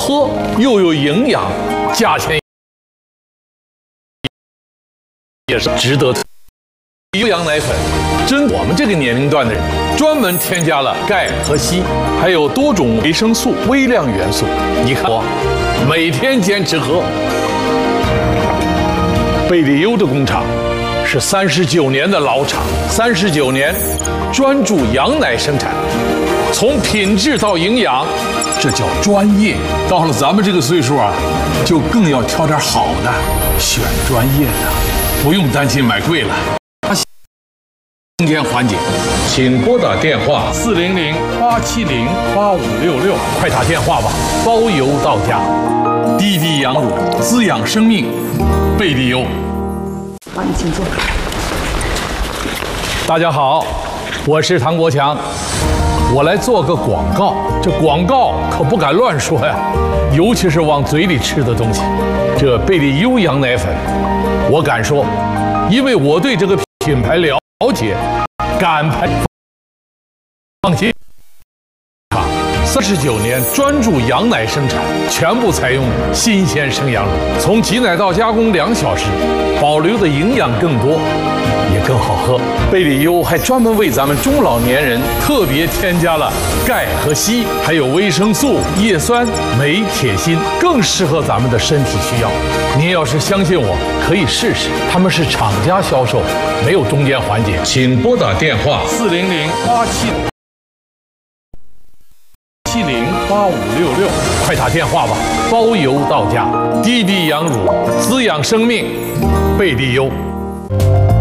喝又有营养，价钱也是值得。优羊奶粉，针对我们这个年龄段的人，专门添加了钙和硒，还有多种维生素、微量元素。你看我每天坚持喝。贝利优的工厂是39年的老厂，39年专注羊奶生产，从品质到营养，这叫专业。到了咱们这个岁数啊，就更要挑点好的，选专业的，不用担心买贵了。中间环节，请拨打电话400-870-8566，快打电话吧，包邮到家。滴滴羊乳，滋养生命，贝利优。 好，你请坐。 大家好，我是唐国强，我来做个广告。这广告可不敢乱说呀，尤其是往嘴里吃的东西。这贝利优羊奶粉，我敢说，因为我对这个品牌了解，敢放心。39年专注羊奶生产，全部采用新鲜生羊乳，从挤奶到加工2小时，保留的营养更多，也更好喝。贝利优还专门为咱们中老年人特别添加了钙和硒，还有维生素、叶酸、镁、铁、锌，更适合咱们的身体需要。您要是相信我，可以试试，他们是厂家销售，没有中间环节。请拨打电话400-870-8566，快打电话吧，包邮到家。滴滴羊乳，滋养生命，贝利优。